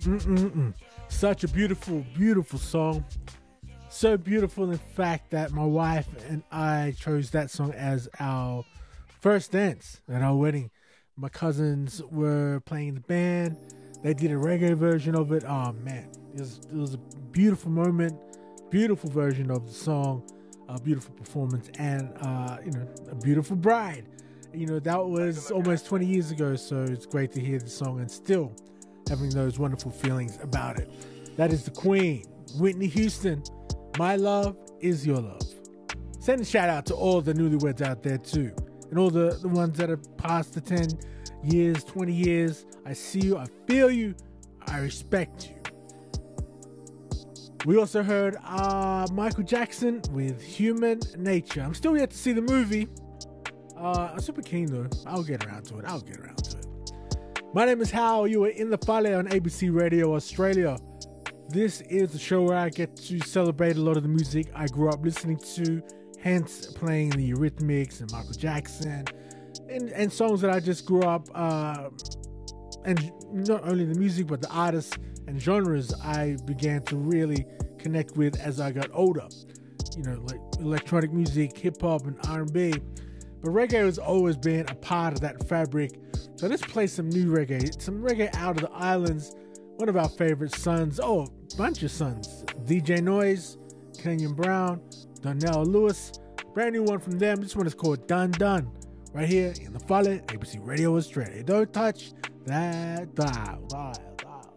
Such a beautiful, beautiful song. So beautiful, in fact, that my wife and I chose that song as our first dance at our wedding. My cousins were playing the band. They did a reggae version of it. Oh man, it was a beautiful moment, beautiful version of the song, a beautiful performance, and a beautiful bride. That was almost 20 years ago, so it's great to hear the song and still having those wonderful feelings about it. That is the Queen, Whitney Houston. My love is your love. Send a shout out to all the newlyweds out there too, and all the ones that have passed the 10 years, 20 years. I see you, I feel you, I respect you. We also heard Michael Jackson with Human Nature. I'm still yet to see the movie. I'm super keen though. I'll get around to it. My name is Hal. You are in the Fale on ABC Radio Australia. This is the show where I get to celebrate a lot of the music I grew up listening to, hence playing the Eurythmics and Michael Jackson and songs that I just grew up, and not only the music but the artists and genres I began to really connect with as I got older. Like electronic music, hip-hop and R&B. But reggae has always been a part of that fabric. So let's play some new reggae, some reggae out of the islands. One of our favorite sons, a bunch of sons, DJ Noise, Kenyon Brown, Donnell Lewis, brand new one from them. This one is called Dun Dun, right here in the Fale, ABC Radio Australia. Don't touch that dial.